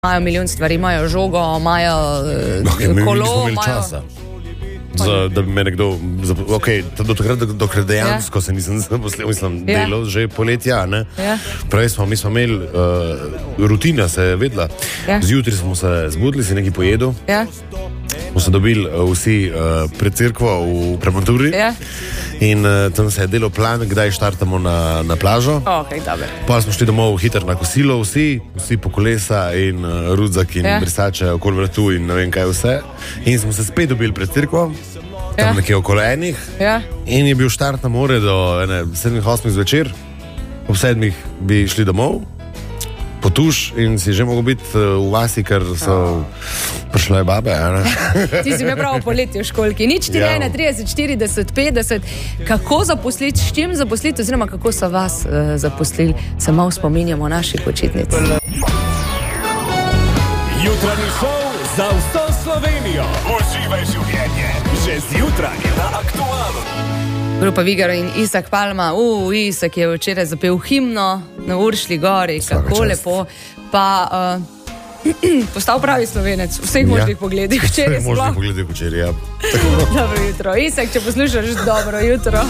Imajo milijon stvari, imajo žogo, imajo kolo, imajo... Da bi me nekdo, dokler dejansko se nisem zaposlil, mislim, delal že poletja, ne? Prej mi smo imeli, rutina se je vedla. Zjutraj smo se zbudili, si nekaj pojedel. Smo se dobili vsi pred cerkvo v Premonturi in tam se je delal plan, kdaj štartamo na plažo. Pa smo šli domov hitro na kosilo, vsi po kolesa in rudzak in brisače okoli vratu in ne vem kaj vse. In smo se spet dobili pred cerkvo, tam nekje okolo enih in je bil štart na more do 7-8 zvečer. Ob 7 bi šli domov, potuš in si že mogel biti v vasi, ker so prišle babe. Ti si me prav poletje v školki. Nič 4, 30, 40, 50. Kako zaposliti, s čim zaposliti, oziroma kako so vas zaposlili, se malo spominjamo naših počitnic. Jutranji šov za vso Slovenijo. Uživaj življenje. Že zjutraj na Aktualu. Grupa Vigaro in Isak Palma. Isak je včeraj zapel himno na Uršlji gori. Kako lepo. Pa postal pravi Slovenec v vseh možnih pogledih. Vseh možnih pogledih včeraj, Dobro jutro. Isak, če poslušaš, dobro jutro.